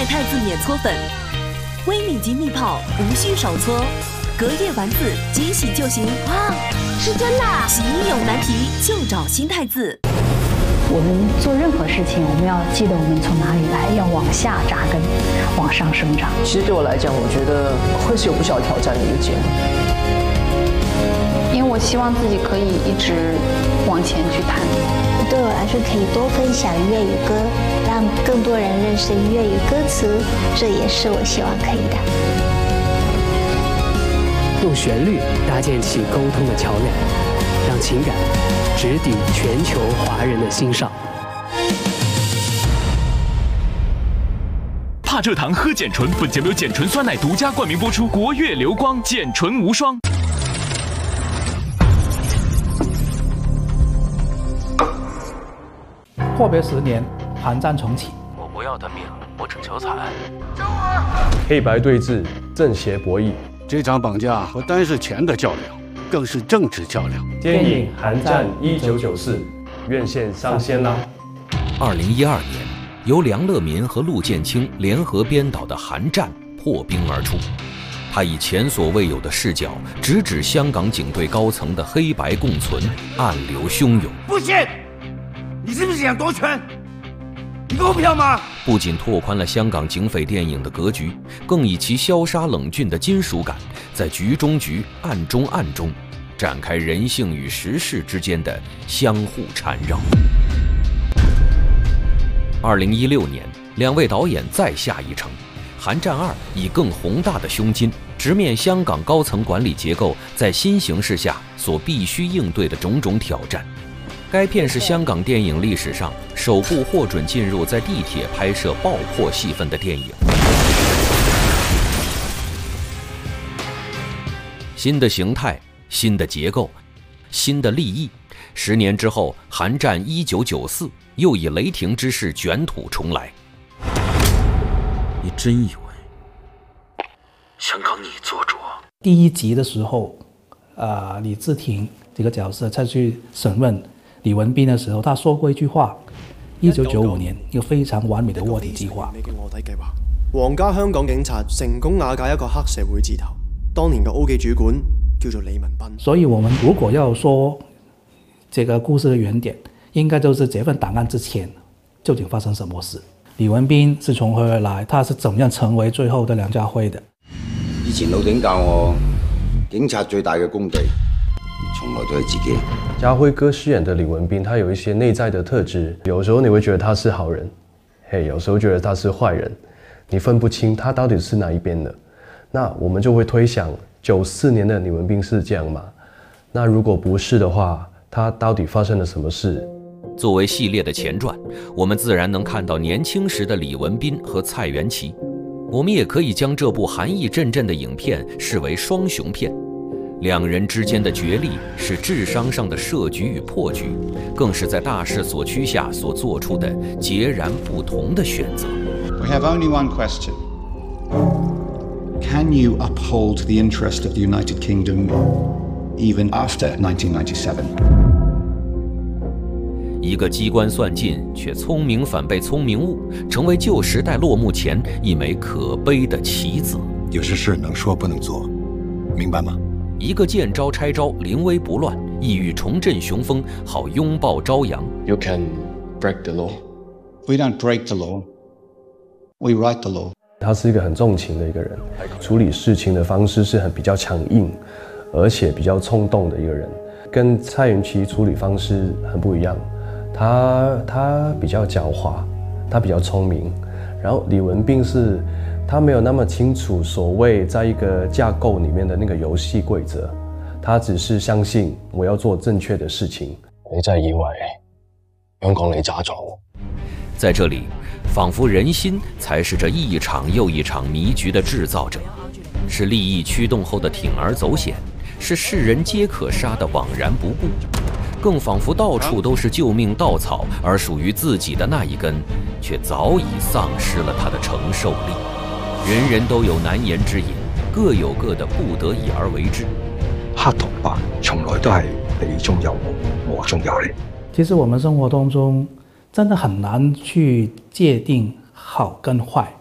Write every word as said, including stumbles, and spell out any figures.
太字免搓粉，微米级蜜泡无需手搓，隔夜丸子即洗就行。 哇，是真的啊！ 洗衣有难题就找新太字。 我们做任何事情，我们要记得我们从哪里来，要往下扎根，往上生长。 其实对我来讲，我觉得会是有不小挑战的一个节目， 因为我希望自己可以一直往前去探。 对我来说，可以多分享粤语歌，让更多人认识粤语歌词，这也是我希望可以的。 用旋律搭建起沟通的桥梁，让情感直抵全球华人的心上。 怕热糖喝碱醇，本节目由碱醇酸奶独家冠名播出。国粤流光碱醇无双。 阔别十年，寒战重启。 我不要他命，我只求财。 黑白对峙，正邪博弈。 这场绑架不单是钱的较量，更是政治较量。 电影《寒战一九九四》院线上线啦！ 二零一二年，由梁乐民和陆建清联合编导的《寒战》破冰而出。他以前所未有的视角，直指香港警队高层的黑白共存，暗流汹涌。 不信！你是不是想夺权？你够票吗？ 不仅拓宽了香港警匪电影的格局，更以其潇洒冷峻的金属感，在局中局、暗中暗中，展开人性与时事之间的相互缠绕。二零一六年，两位导演再下一城，《寒战二》以更宏大的胸襟，直面香港高层管理结构在新形势下所必须应对的种种挑战。该片是香港电影历史上首部获准进入在地铁拍摄爆破戏份的电影。新的形态，新的结构，新的利益。十年之后，《寒战一九九四》又以雷霆之势卷土重来。 你真以为香港你做主？ 第一集的时候，啊、呃，李治廷这个角色再去审问李文彬的时候，他说过一句話：一九九五年一個非常完美的卧底計劃。 你嘅卧底計劃，皇家香港警察成功瓦解一個黑社會字頭，當年嘅 O 記主管叫做李文彬。 所以我們如果要說這個故事的原點，應該就是這份檔案之前究竟發生什麼事。李文彬是從何而來，他是怎麼樣成為最後的梁家輝的。 以前老頂教我，警察最大嘅功地從來都係自己。 家輝哥飾演的李文彬，他有一些內在的特質，有時候你會覺得他是好人，嘿，有時候覺得他是壞人，你分不清他到底是哪一邊的。那我們就會推想，九四年的李文彬是這樣嗎？那如果不是的話，他到底發生了什麼事？ 作為系列的前傳，我們自然能看到年輕時的李文彬和蔡元琪。我們也可以將這部寒意陣陣的影片視為雙雄片。兩人之間的角力是智商上的設局與破局，更是在大勢所趨下所做出的截然不同的選擇。 We have only one question. Can you uphold the interest of the United Kingdom even after nineteen ninety-seven? 一個機關算盡卻聰明反被聰明誤，成為舊時代落幕前一枚可悲的棋子。 有些事能說不能做，明白嗎？ 一個見招拆招，臨危不亂，意欲重振雄風，好擁抱朝陽。 You can break the law. We don't break the law. We write the law. 他是一個很重情的一個人，處理事情的方式是很比較強硬，而且比較衝動的一個人，跟蔡元琪處理方式很不一樣。他他比較狡猾，他比較聰明，然後李文彬是。他沒有那麼清楚所謂在一個架構裡面的那個遊戲規則，他只是相信我要做正確的事情。你真係以為香港你渣咗？ 在這裡，仿佛人心才是這一場又一場迷局的製造者，是利益驅動後的鋌而走險，是世人皆可殺的惘然不顧，更仿佛到處都是救命稻草，而屬於自己的那一根，卻早已喪失了它的承受力。人人都有難言之隱，各有各的不得已而為之。 黑同白從來都係你中有我，我中有你。 其實我們生活當中真的很難去界定好跟壞。